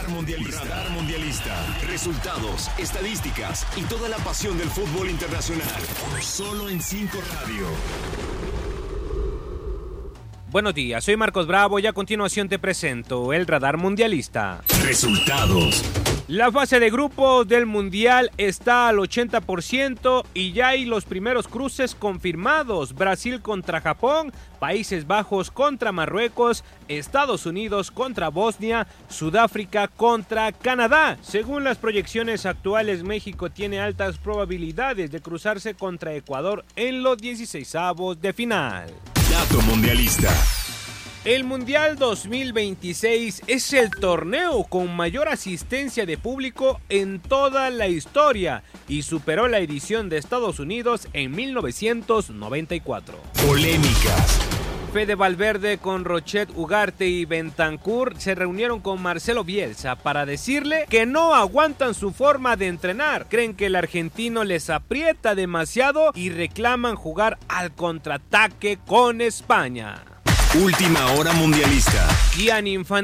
Radar Mundialista. Resultados, estadísticas y toda la pasión del fútbol internacional. Solo en 5 Radio. Buenos días, soy Marcos Bravo y a continuación te presento el Radar Mundialista. Resultados. La fase de grupos del Mundial está al 80% y ya hay los primeros cruces confirmados. Brasil contra Japón, Países Bajos contra Marruecos, Estados Unidos contra Bosnia, Sudáfrica contra Canadá. Según las proyecciones actuales, México tiene altas probabilidades de cruzarse contra Ecuador en los 16avos de final. Dato mundialista. El Mundial 2026 es el torneo con mayor asistencia de público en toda la historia y superó la edición de Estados Unidos en 1994. Polémicas. Fede Valverde con Rochet Ugarte y Bentancur se reunieron con Marcelo Bielsa para decirle que no aguantan su forma de entrenar. Creen que el argentino les aprieta demasiado y reclaman jugar al contraataque con España. Última hora mundialista. Gianni Infantino